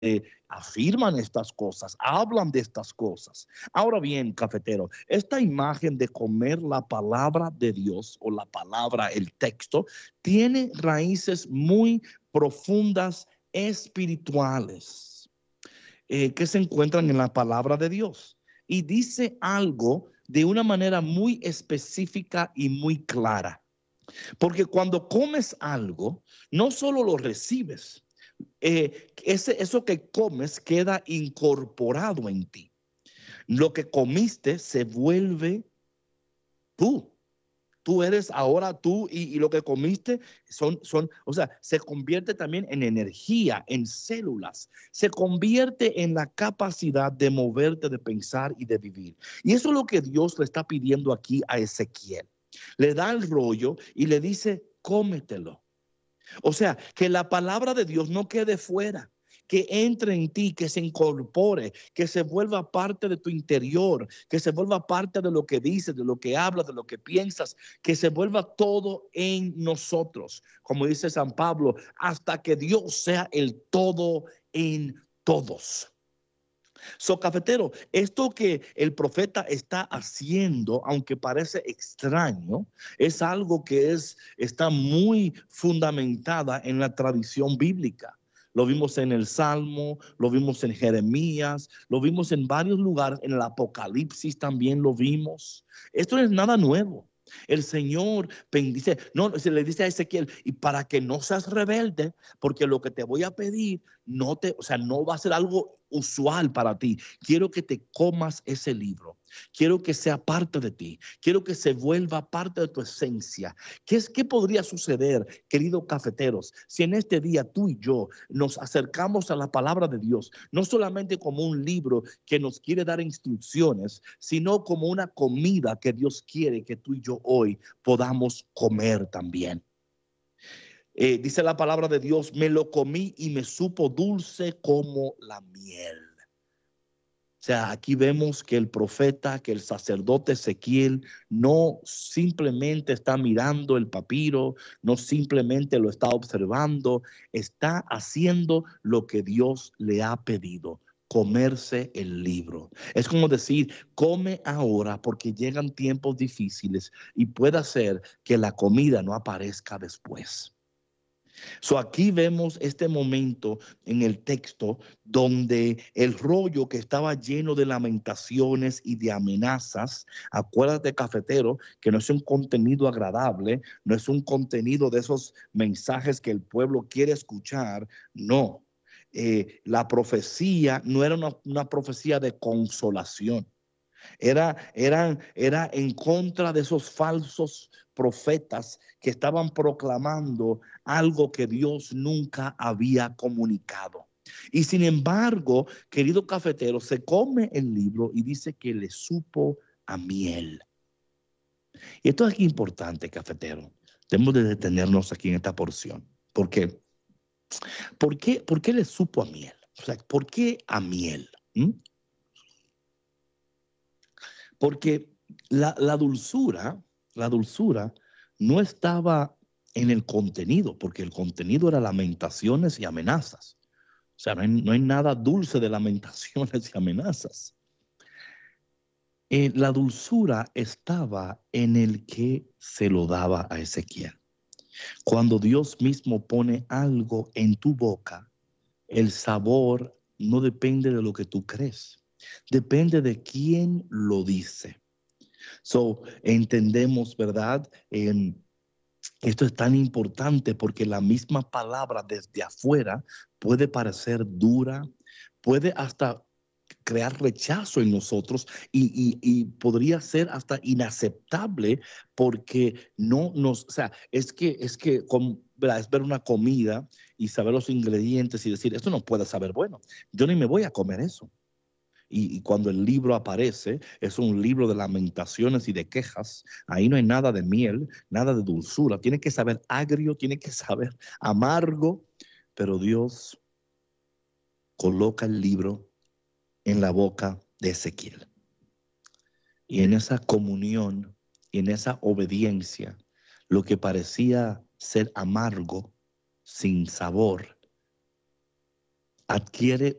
afirman estas cosas, hablan de estas cosas. Ahora bien, cafetero, esta imagen de comer la palabra de Dios o la palabra, el texto, tiene raíces muy profundas espirituales que se encuentran en la palabra de Dios. Y dice algo de una manera muy específica y muy clara. Porque cuando comes algo, no solo lo recibes, eso que comes queda incorporado en ti. Lo que comiste se vuelve tú. Tú eres ahora tú y lo que comiste o sea, se convierte también en energía, en células, se convierte en la capacidad de moverte, de pensar y de vivir. Y eso es lo que Dios le está pidiendo aquí a Ezequiel. Le da el rollo y le dice, cómetelo. O sea, que la palabra de Dios no quede fuera, que entre en ti, que se incorpore, que se vuelva parte de tu interior, que se vuelva parte de lo que dices, de lo que hablas, de lo que piensas, que se vuelva todo en nosotros. Como dice San Pablo, hasta que Dios sea el todo en todos. So, cafetero, esto que el profeta está haciendo, aunque parece extraño, es algo que está muy fundamentada en la tradición bíblica. Lo vimos en el Salmo, lo vimos en Jeremías, lo vimos en varios lugares, en el Apocalipsis también lo vimos. Esto no es nada nuevo. El Señor bendice, no, se le dice a Ezequiel, y para que no seas rebelde, porque lo que te voy a pedir o sea, no va a ser algo usual para ti. Quiero que te comas ese libro. Quiero que sea parte de ti. Quiero que se vuelva parte de tu esencia. ¿Qué podría suceder, queridos cafeteros, si en este día tú y yo nos acercamos a la palabra de Dios, no solamente como un libro que nos quiere dar instrucciones, sino como una comida que Dios quiere que tú y yo hoy podamos comer también? Dice la palabra de Dios, me lo comí y me supo dulce como la miel. O sea, aquí vemos que el profeta, que el sacerdote Ezequiel no simplemente está mirando el papiro, no simplemente lo está observando, está haciendo lo que Dios le ha pedido, comerse el libro. Es como decir, come ahora porque llegan tiempos difíciles y puede ser que la comida no aparezca después. So aquí vemos este momento en el texto donde el rollo que estaba lleno de lamentaciones y de amenazas, acuérdate, cafetero, que no es un contenido agradable, no es un contenido de esos mensajes que el pueblo quiere escuchar, no. La profecía no era una profecía de consolación. Era en contra de esos falsos profetas que estaban proclamando algo que Dios nunca había comunicado. Y sin embargo, querido cafetero, se come el libro y dice que le supo a miel. Y esto es aquí importante, cafetero. Tenemos de detenernos aquí en esta porción. ¿Por qué? ¿Por qué le supo a miel? O sea, ¿por qué a miel? Porque la dulzura no estaba en el contenido, porque el contenido era lamentaciones y amenazas. O sea, no hay nada dulce de lamentaciones y amenazas. La dulzura estaba en el que se lo daba a Ezequiel. Cuando Dios mismo pone algo en tu boca, el sabor no depende de lo que tú crees, depende de quién lo dice. So, entendemos, ¿verdad? Esto es tan importante porque la misma palabra desde afuera puede parecer dura, puede hasta crear rechazo en nosotros y podría ser hasta inaceptable porque no nos, o sea, ¿verdad? Es ver una comida y saber los ingredientes y decir, esto no puede saber bueno, yo ni me voy a comer eso. Y cuando el libro aparece, es un libro de lamentaciones y de quejas. Ahí no hay nada de miel, nada de dulzura. Tiene que saber agrio, tiene que saber amargo. Pero Dios coloca el libro en la boca de Ezequiel. Y en esa comunión, y en esa obediencia, lo que parecía ser amargo, sin sabor, adquiere